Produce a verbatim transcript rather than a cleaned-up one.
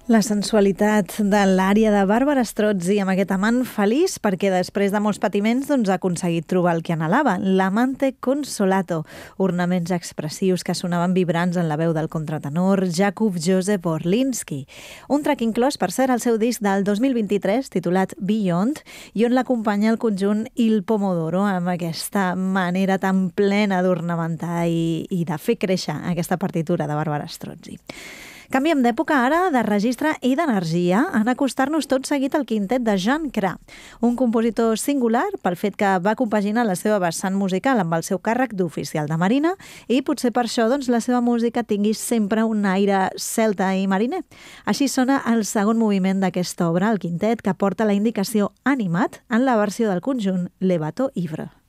La sensualitat de l'ària de Bàrbara Strozzi amb aquest amant feliç perquè després de molts patiments doncs, ha aconseguit trobar el que anhelava, l'amante consolato, ornaments expressius que sonaven vibrants en la veu del contratenor Jakub Józef Orlinski. Un track inclòs, per cert, al seu disc del dos mil vint-i-tres titulat Beyond i on l'acompanya el conjunt Il Pomodoro amb aquesta manera tan plena d'ornamentar i, i de fer créixer aquesta partitura de Bàrbara Strozzi. Canviem d'època ara, de registre i d'energia, en acostar-nos tot seguit al quintet de Jan Kra, un compositor singular pel fet que va compaginar la seva vessant musical amb el seu càrrec d'oficial de marina i potser per això doncs, la seva música tingui sempre un aire celta i mariner. Així sona el segon moviment d'aquesta obra, el quintet, que porta la indicació animat en la versió del conjunt Le Bateau Ivre.